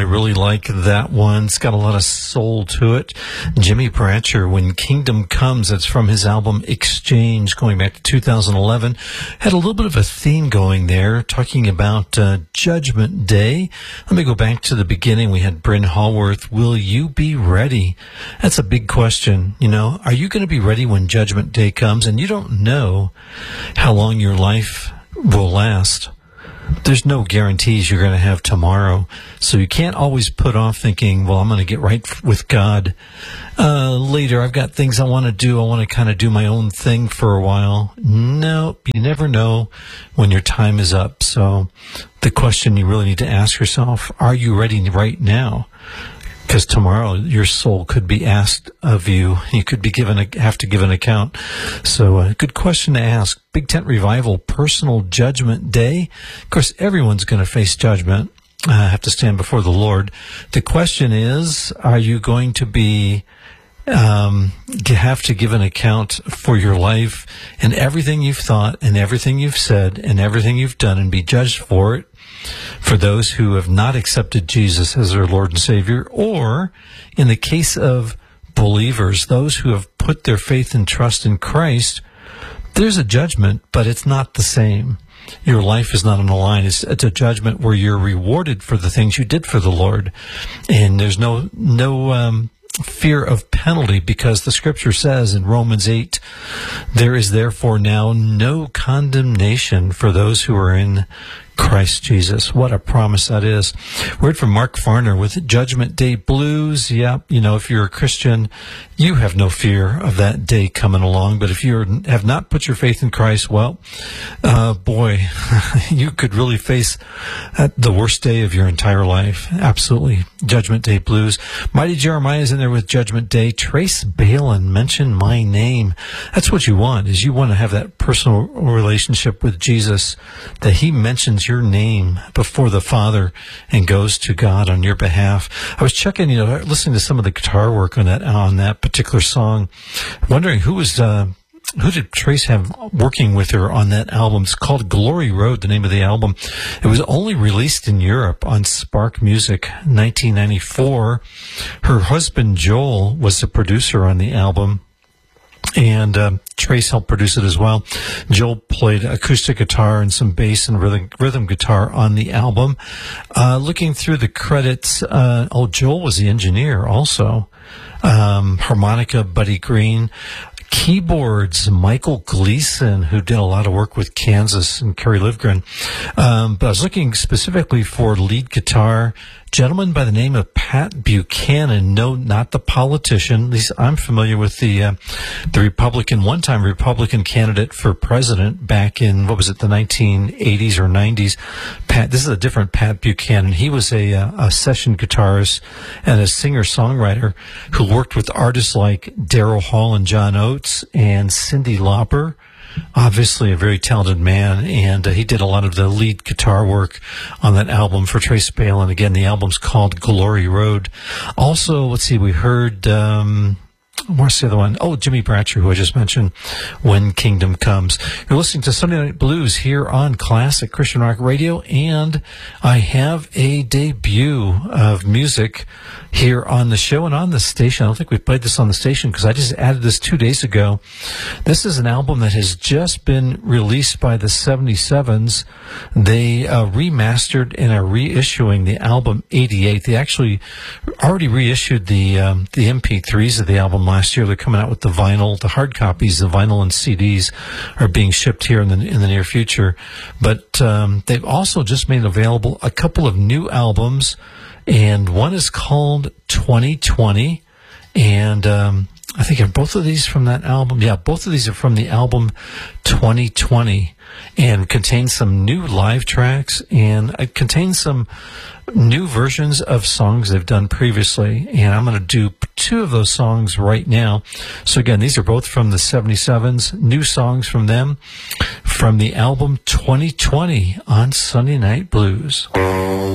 really like that one. It's got a lot of soul to it. Jimmy Bratcher, When Kingdom Comes, that's from his album Exchange, going back to 2011. Had a little bit of a theme going there, talking about Judgment Day. Let me go back to the beginning. We had Bryn Hallworth, Will You Be Ready? That's a big question. You know, are you going to be ready when Judgment Day comes? And you don't know how long your life will last. There's no guarantees you're going to have tomorrow. So you can't always put off thinking, well, I'm going to get right with God later. I've got things I want to do. I want to kind of do my own thing for a while. No, you never know when your time is up. So the question you really need to ask yourself, are you ready right now? Because tomorrow your soul could be asked of you. You could be have to give an account. So good question to ask. Big Tent Revival, Personal Judgment Day. Of course, everyone's going to face judgment. Have to stand before the Lord. The question is, are you going to be have to give an account for your life and everything you've thought and everything you've said and everything you've done, and be judged for it? For those who have not accepted Jesus as their Lord and Savior, or in the case of believers, those who have put their faith and trust in Christ, there's a judgment, but it's not the same. Your life is not on the line. It's a judgment where you're rewarded for the things you did for the Lord, and there's no fear of penalty, because the scripture says in Romans 8, there is therefore now no condemnation for those who are in Christ Jesus. What a promise that is. Word from Mark Farner with Judgment Day Blues. Yeah, you know, if you're a Christian, you have no fear of that day coming along. But if you have not put your faith in Christ, well, boy, you could really face the worst day of your entire life. Absolutely. Judgment Day Blues. Mighty Jeremiah's in there with Judgment Day. Trace Balin, Mention My Name. That's what you want, is you want to have that personal relationship with Jesus, that he mentions your name before the Father and goes to God on your behalf. I was checking, listening to some of the guitar work on that particular song, wondering who did Trace have working with her on that album. It's called Glory Road, the name of the album. It was only released in Europe on Spark Music, 1994. Her husband Joel was the producer on the album, and Trace helped produce it as well. Joel played acoustic guitar and some bass and rhythm guitar on the album. Looking through the credits, Joel was the engineer also. Harmonica, Buddy Green. Keyboards, Michael Gleason, who did a lot of work with Kansas and Kerry Livgren. But I was looking specifically for lead guitar, gentleman by the name of Pat Buchanan. No, not the politician. At least I'm familiar with the one-time Republican candidate for president back in, the 1980s or 90s. This is a different Pat Buchanan. He was a session guitarist and a singer-songwriter who worked with artists like Daryl Hall and John Oates and Cyndi Lauper. Obviously a very talented man, and he did a lot of the lead guitar work on that album for Trace Balin. Again, the album's called Glory Road. Also, let's see, we heard, where's the other one? Oh, Jimmy Bratcher, who I just mentioned, When Kingdom Comes. You're listening to Sunday Night Blues here on Classic Christian Rock Radio, and I have a debut of music here on the show and on the station. I don't think we played this on the station because I just added this 2 days ago. This is an album that has just been released by the 77s. They remastered and are reissuing the album 88. They actually already reissued the MP3s of the album last year. They're coming out with the vinyl, the hard copies, the vinyl and CDs are being shipped here in the near future. But they've also just made available a couple of new albums, and one is called 2020, and I think are both of these from that album. Yeah, both of these are from the album 2020, and contain some new live tracks, and it contains some new versions of songs they've done previously. And I'm going to do two of those songs right now. So again, these are both from the 77s, new songs from them, from the album 2020 on Sunday Night Blues.